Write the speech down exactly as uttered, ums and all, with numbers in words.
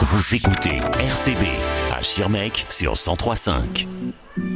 Vous écoutez R C B à Schirmeck sur cent trois virgule cinq.